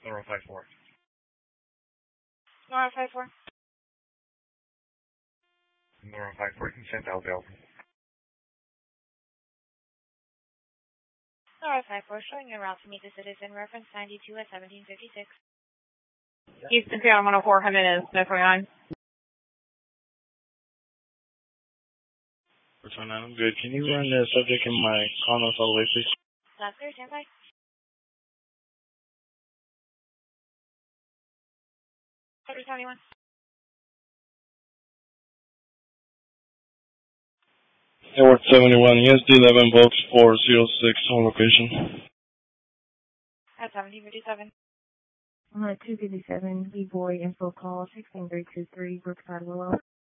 Nora 54. Nora 54. Nora 54, consent available. Nora 54, showing your route to meet the citizen, reference 92 at 1756. Houston Town 104, Jimenez, Smith 49. I'm good. Can you run the subject in my comments all the way, please? That's clear, stand by. Sector 71. Airport 71, ESD 11 Volks 406 on location. At 1757. 257, B-Boy, info call 16323, Brookside Willow.